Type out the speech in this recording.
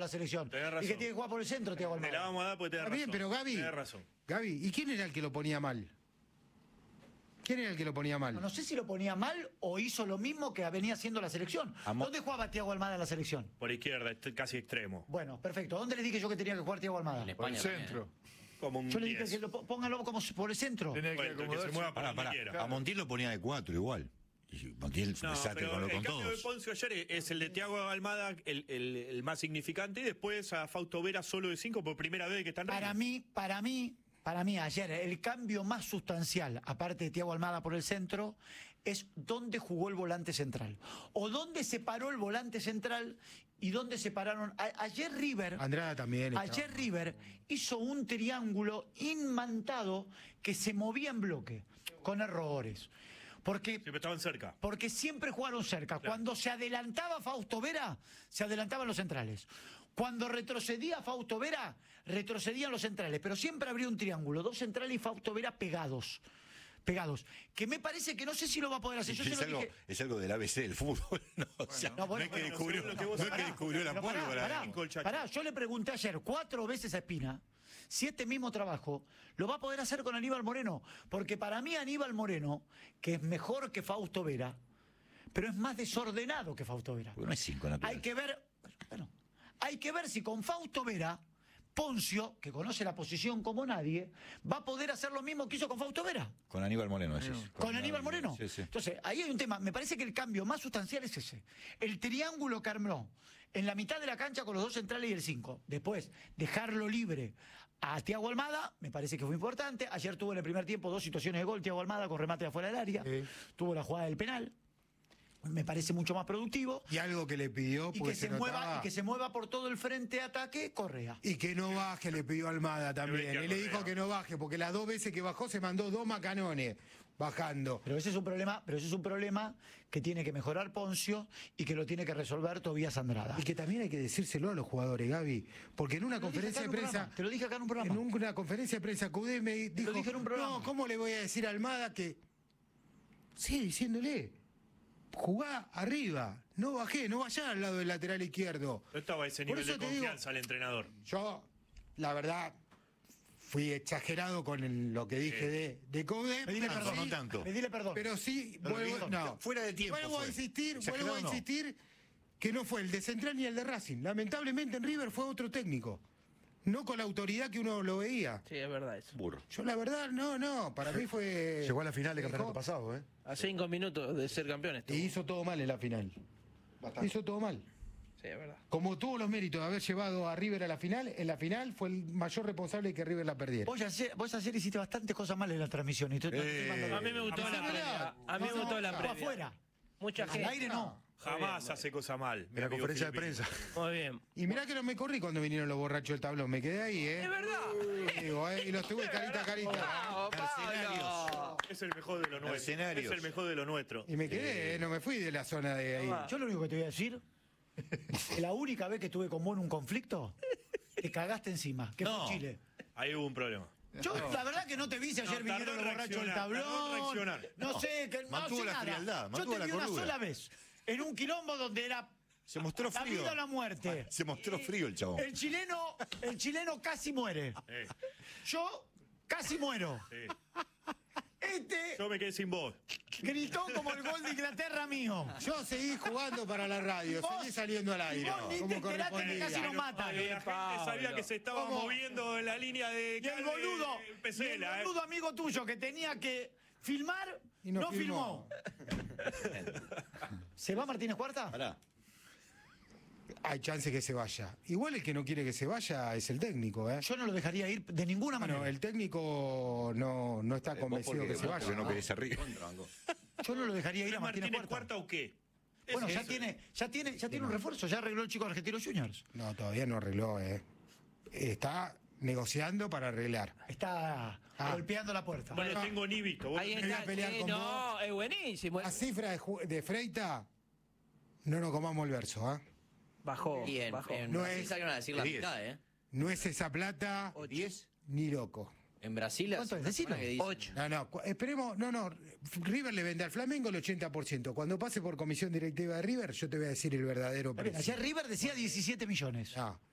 la selección. Tenés razón. Y que tiene que jugar por el centro, Thiago Almada. Te la vamos a dar porque tenés Está razón. bien, pero Tenés razón. Gaby, ¿y quién era el que lo ponía mal? ¿Quién era el que lo ponía mal? No sé si lo ponía mal o hizo lo mismo que venía haciendo la selección. ¿Dónde jugaba Thiago Almada en la selección? Por izquierda, casi extremo. Bueno, perfecto. ¿Dónde le dije yo que tenía que jugar Thiago Almada? En Por el España centro. Como un Yo le dije 10. que póngalo como por el centro. Tenía que Bueno, que se acomodarse. mueva para Pará, donde pará. quiera. A Montiel lo ponía de 4 igual. Y Montiel es un No, desastre pero con el cambio de todos. Poncio ayer es el de Thiago Almada, el más significante, y después a Fausto Vera solo de 5 por primera vez que está en River. Para mí, ayer, el cambio más sustancial, aparte de Thiago Almada por el centro, es dónde jugó el volante central. O dónde se paró el volante central y dónde se pararon. Ayer River. Andrada también. Ayer River hizo un triángulo inmantado que se movía en bloque, con errores. Siempre estaban cerca. Porque siempre jugaron cerca. Claro. Cuando se adelantaba Fausto Vera, se adelantaban los centrales. Cuando retrocedía Fausto Vera, retrocedían los centrales. Pero siempre habría un triángulo, 2 centrales y Fausto Vera pegados. Que me parece que no sé si lo va a poder hacer. Yo se lo dije. Es algo del ABC del fútbol. No, o sea, No, bueno, no es que bueno, descubrió, según lo que vos no es que sabés. descubrió la Pero pólvora. pará, yo le pregunté ayer 4 veces a Espina si este mismo trabajo lo va a poder hacer con Aníbal Moreno. Porque para mí Aníbal Moreno, que es mejor que Fausto Vera, pero es más desordenado que Fausto Vera. Porque no es 5 natural. Hay que ver si con Fausto Vera, Poncio, que conoce la posición como nadie, va a poder hacer lo mismo que hizo con Fausto Vera. Con Aníbal Moreno, decís. Con Aníbal Moreno. Sí, sí. Entonces, ahí hay un tema. Me parece que el cambio más sustancial es ese. El triángulo que armó en la mitad de la cancha con los 2 centrales y el 5. Después, dejarlo libre a Thiago Almada, me parece que fue importante. Ayer tuvo en el primer tiempo 2 situaciones de gol, Thiago Almada con remate de afuera del área. Sí. Tuvo la jugada del penal. Me parece mucho más productivo. Y algo que le pidió, Y porque que se mueva por todo el frente de ataque, Correa. Y que no baje, le pidió Almada también. Bestia Él le Correa. dijo que no baje, porque las 2 veces que bajó se mandó 2 macanones bajando. Pero ese es un problema que tiene que mejorar Poncio y que lo tiene que resolver Tobías Andrada. Y que también hay que decírselo a los jugadores, Gaby. Porque en una conferencia de prensa. Te lo dije acá en un programa. En una conferencia de prensa, Cudé me dijo. dije en un programa. No, ¿cómo le voy a decir a Almada que. Sí, diciéndole. Jugá arriba, no bajé, no vayá al lado del lateral izquierdo. No estaba ese Por nivel de eso te digo, confianza al entrenador. Yo, la verdad, fui exagerado con lo que dije de Cudé. Pedile pero perdón, sí, no tanto. Pedile perdón. Pero sí, No, vuelvo, no. fuera de tiempo Vuelvo a fue. insistir, Exagerado no. que no fue el de Central ni el de Racing. Lamentablemente en River fue otro técnico. No con la autoridad que uno lo veía. Sí, es verdad eso. Burro. Yo la verdad, no, para mí fue... Llegó a la final del campeonato dejó- pasado, ¿eh? A 5 minutos de ser campeón Y estuvo. hizo todo mal en la final. Hizo todo mal. Sí, es verdad. Como tuvo los méritos de haber llevado a River a la final, en la final fue el mayor responsable de que River la perdiera. Vos ayer hiciste bastantes cosas mal en la transmisión. Y tú- A mí me gustó la previa. A mí me gustó la previa. afuera. Mucha Al gente. aire no. Jamás hace cosas mal. En la conferencia de prensa. Muy bien. Y mirá que no me corrí cuando vinieron los borrachos del tablón, me quedé ahí, Es verdad. Digo, y los tuve carita a carita. Bravo, Pablo. Es el mejor de lo nuestro. Mercenarios. Es el mejor de lo nuestro. Y me quedé, no me fui de la zona de ahí. Yo lo único que te voy a decir, que la única vez que estuve con vos en un conflicto, te cagaste encima, que No. fue Chile. Ahí hubo un problema. Yo la verdad que no te vi si ayer No, vinieron tardó los en borrachos del reaccionar, tardó en tablón. reaccionar. No sé, que no mantuvo sé la nada. frialdad, Yo mantuvo te la vi una cordura. sola vez, en un quilombo donde era Se mostró la frío. vida o la muerte. Se mostró frío el chabón. El chileno casi muere. Yo casi muero. Sí. Este Yo me quedé sin voz. gritó como el gol de Inglaterra mío. Yo seguí jugando para la radio, Vos- seguí saliendo al aire. y vos ni te como enteraste que correspondía. casi nos matan. La gente sabía que se estaba ¿Cómo? moviendo en la línea de Y el boludo, Pesela, amigo tuyo que tenía que filmar, Y no no filmó. filmó. ¿Se va Martínez Cuarta? Pará. Hay chance que se vaya. Igual el que no quiere que se vaya es el técnico, ¿eh? Yo no lo dejaría ir de ninguna Bueno, manera. el técnico no está convencido que se vaya. Porque no querés arriba. Yo no lo dejaría ir ¿Es a Martínez Martínez Cuarta. Cuarta o qué? Bueno, Eso. ya tiene un refuerzo, ya arregló el chico argentino Juniors. No, todavía no arregló, ¿eh? Está negociando para arreglar. Está golpeando la puerta. Bueno, tengo ni visto. Vos Ahí lo voy a está. pelear con No, es buenísimo. La cifra de Freita, no nos comamos el verso, ¿eh? Bajó. Y bajó. en No Brasil es- salieron a decir la 10. mitad, ¿eh? No es esa plata, 10. ni loco. En Brasil ¿Cuánto hace es? una Decilo. semana que dicen- 8. No, esperemos, no, River le vende al Flamengo el 80%. Cuando pase por comisión directiva de River, yo te voy a decir el verdadero Está bien, precio. ayer River decía 17 millones. No,